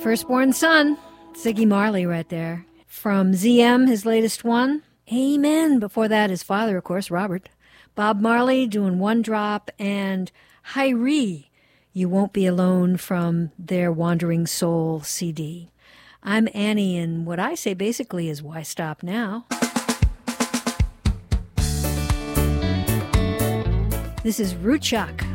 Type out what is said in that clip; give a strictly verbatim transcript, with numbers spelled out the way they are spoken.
Firstborn Son, Ziggy Marley right there. From Z M, his latest one, Amen. Before that, his father, of course, Robert. Bob Marley doing One Drop, and Hyrie, You Won't Be Alone from their Wandering Soul C D. I'm Annie, and what I say basically is, why stop now? This is Root Shock.